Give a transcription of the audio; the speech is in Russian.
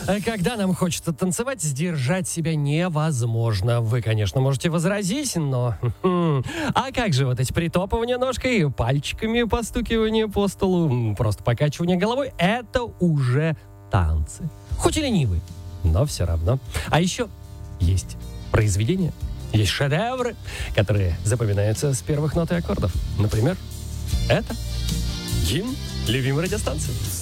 Когда нам хочется танцевать, сдержать себя невозможно. Вы, конечно, можете возразить, но... А как же вот эти притопывания ножкой, пальчиками постукивание по столу, просто покачивание головой — это уже танцы. Хоть и ленивые, но все равно. А еще есть произведения, есть шедевры, которые запоминаются с первых нот и аккордов. Например, это гимн любимой радиостанции.